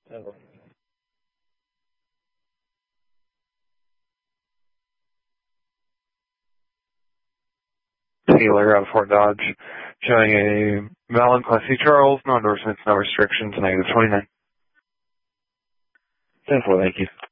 Taylor out of Fort Dodge, showing a Malin Class C Charles, no endorsements, no restrictions, -29. 10-4, thank you.